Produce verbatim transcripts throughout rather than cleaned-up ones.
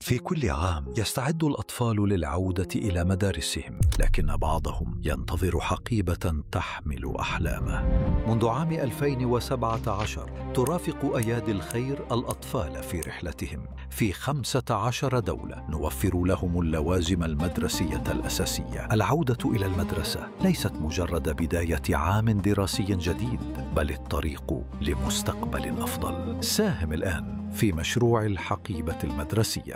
في كل عام يستعد الأطفال للعودة إلى مدارسهم، لكن بعضهم ينتظر حقيبة تحمل أحلامه. منذ عام ألفين وسبعة عشر ترافق أيادي الخير الأطفال في رحلتهم في خمسة عشر دولة، نوفر لهم اللوازم المدرسية الأساسية. العودة إلى المدرسة ليست مجرد بداية عام دراسي جديد، بل الطريق لمستقبل أفضل. ساهم الآن في مشروع الحقيبة المدرسية.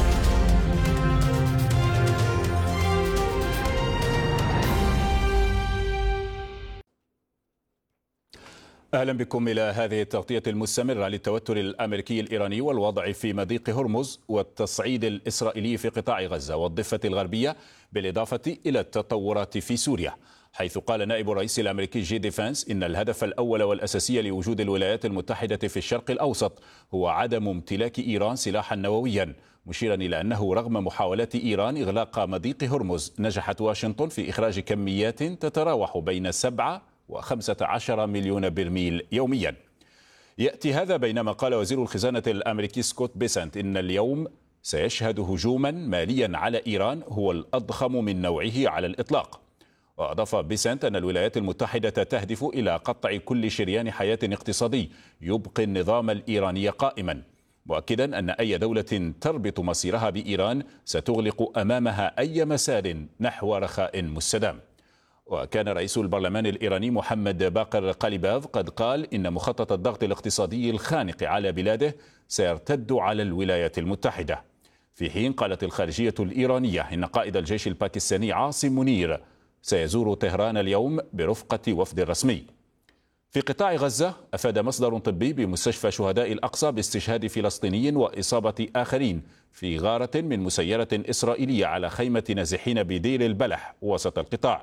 أهلا بكم إلى هذه التغطية المستمرة للتوتر الأمريكي الإيراني والوضع في مضيق هرمز والتصعيد الإسرائيلي في قطاع غزة والضفة الغربية، بالإضافة إلى التطورات في سوريا، حيث قال نائب الرئيس الأمريكي جي ديفانس إن الهدف الأول والأساسي لوجود الولايات المتحدة في الشرق الأوسط هو عدم امتلاك إيران سلاحا نوويا، مشيرا إلى أنه رغم محاولات إيران إغلاق مضيق هرمز نجحت واشنطن في إخراج كميات تتراوح بين سبعة وخمسة عشر مليون برميل يوميا. يأتي هذا بينما قال وزير الخزانة الأمريكي سكوت بيسنت إن اليوم سيشهد هجوما ماليا على إيران هو الأضخم من نوعه على الإطلاق. وأضاف بيسنت أن الولايات المتحدة تهدف إلى قطع كل شريان حياة اقتصادي يبقي النظام الإيراني قائما، مؤكدا أن أي دولة تربط مصيرها بإيران ستغلق أمامها أي مسار نحو رخاء مستدام. وكان رئيس البرلمان الإيراني محمد باقر قليباف قد قال إن مخطط الضغط الاقتصادي الخانق على بلاده سيرتد على الولايات المتحدة، في حين قالت الخارجية الإيرانية إن قائد الجيش الباكستاني عاصم منير سيزور طهران اليوم برفقة وفد رسمي. في قطاع غزة أفاد مصدر طبي بمستشفى شهداء الأقصى باستشهاد فلسطيني وإصابة آخرين في غارة من مسيرة إسرائيلية على خيمة نازحين بدير البلح وسط القطاع.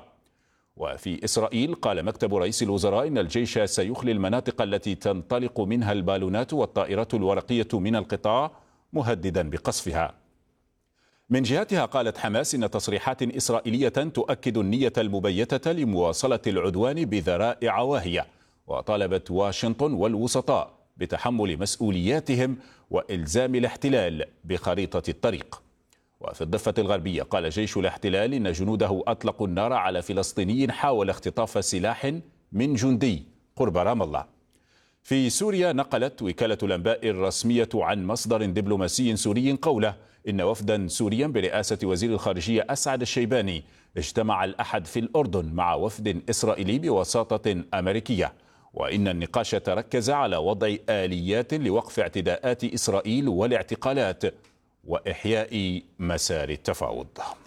وفي إسرائيل قال مكتب رئيس الوزراء إن الجيش سيخلي المناطق التي تنطلق منها البالونات والطائرات الورقية من القطاع، مهددا بقصفها. من جهتها قالت حماس إن تصريحات إسرائيلية تؤكد النية المبيتة لمواصلة العدوان بذرائع واهية، وطالبت واشنطن والوسطاء بتحمل مسؤولياتهم وإلزام الاحتلال بخريطة الطريق. وفي الضفة الغربية قال جيش الاحتلال إن جنوده أطلقوا النار على فلسطيني حاول اختطاف سلاح من جندي قرب رام الله. في سوريا نقلت وكالة الأنباء الرسمية عن مصدر دبلوماسي سوري قوله إن وفدا سوريا برئاسة وزير الخارجية أسعد الشيباني اجتمع الأحد في الأردن مع وفد إسرائيلي بوساطة أمريكية، وإن النقاش تركز على وضع آليات لوقف اعتداءات إسرائيل والاعتقالات وإحياء مسار التفاوض.